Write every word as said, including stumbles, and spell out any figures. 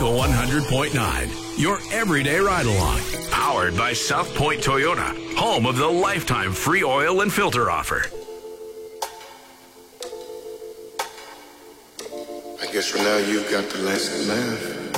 Echo one hundred point nine, your everyday ride-along. Powered by South Point Toyota, home of the lifetime free oil and filter offer. I guess for now you've got the last laugh.